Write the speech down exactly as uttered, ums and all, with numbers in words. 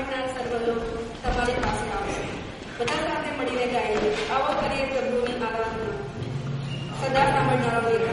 સાંભળનાર સર્વ લોકો તમારી પાસે આવશે. બધા સાથે મળીને ગાઈએ, આવો કરીએ પ્રભુની આરાધના. સદા સાંભળનારો